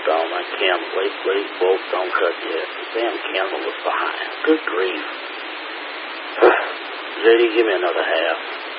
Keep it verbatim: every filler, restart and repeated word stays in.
hold on, my candle. Wait, wait, folks, don't cut yet. The damn candle was behind. Good grief. J D, give me another half.